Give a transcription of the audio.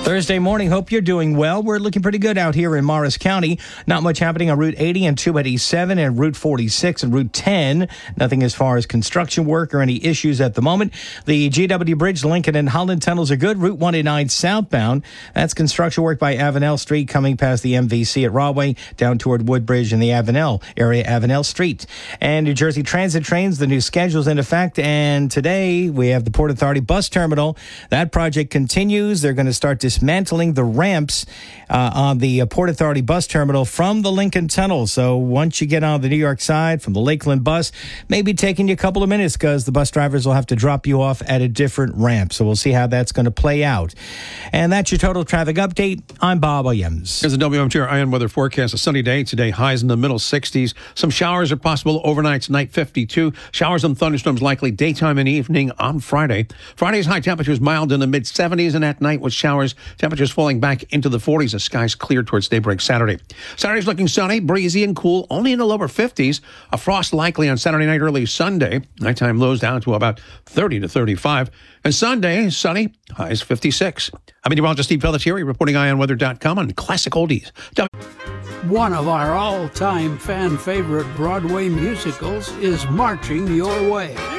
Thursday morning. Hope you're doing well. We're looking pretty good out here in Morris County. Not much happening on Route 80 and 287 and Route 46 and Route 10. Nothing as far as construction work or any issues at the moment. The GW Bridge, Lincoln and Holland tunnels are good. Route 189 southbound. That's construction work by Avenel Street coming past the MVC at Rahway down toward Woodbridge in the Avenel area, Avenel Street. And New Jersey Transit trains, the new schedule's in effect. And today we have the Port Authority bus terminal. That project continues. They're going to start dismantling the ramps on the Port Authority bus terminal from the Lincoln Tunnel. So once you get on the New York side from the Lakeland bus, maybe taking you a couple of minutes because the bus drivers will have to drop you off at a different ramp. So we'll see how that's going to play out. And that's your total traffic update. I'm Bob Williams. Here's the WMTR Ion weather forecast. A sunny day today, highs in the middle 60s. Some showers are possible overnight tonight, 52. Showers and thunderstorms likely daytime and evening on Friday. Friday's high temperatures mild in the mid 70s, and at night with showers, temperatures falling back into the 40s as skies clear towards daybreak Saturday. Saturday's looking sunny, breezy, and cool, only in the lower 50s. A frost likely on Saturday night, early Sunday. Nighttime lows down to about 30 to 35. And Sunday, sunny, highs 56. I'm meteorologist Steve Pelletieri reporting IONweather.com on Classic Oldies. One of our all-time fan favorite Broadway musicals is marching your way.